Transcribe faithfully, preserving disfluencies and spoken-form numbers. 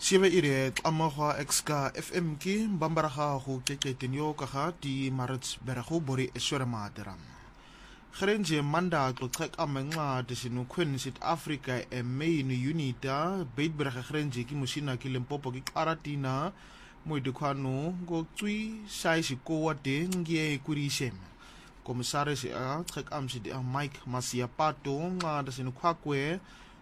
Siebe ire amogwa exka F M ki bambaraga go keketen yo kaga di marits berago bori eswere madera. Gerenje manda to trek amenga desinu Queen South Africa e main unita beitberge gerenje ki musina ki Limpopo ki aratina mo de kwano go tsui sai siko wa de ngie kurishem. Commissaris a trek amsi de Mike Masia Pato nga desinu kwakwe